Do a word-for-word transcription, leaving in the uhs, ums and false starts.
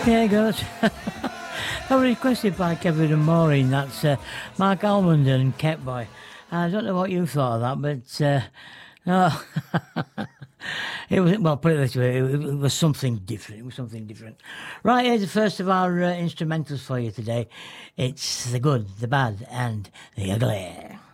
There you go. That was requested by Kevin and Maureen. That's uh, Mark Almond and Ket Boy. I don't know what you thought of that, but uh, no. It was, well, put it this way, it, it was something different. It was something different. Right, here's the first of our uh, instrumentals for you today. It's the good, the bad, and the ugly.